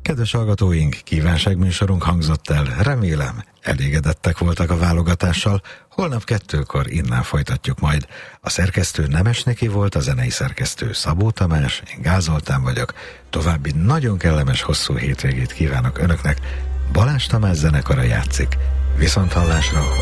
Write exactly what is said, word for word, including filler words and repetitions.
Kedves hallgatóink, kívánságműsorunk hangzott el, remélem elégedettek voltak a válogatással, holnap kettőkor innen folytatjuk majd. A szerkesztő Nemes Niki volt, a zenei szerkesztő Szabó Tamás, én Gál Zoltán vagyok, további nagyon kellemes hosszú hétvégét kívánok önöknek, Balázs Tamás zenekara játszik, viszonthallásra.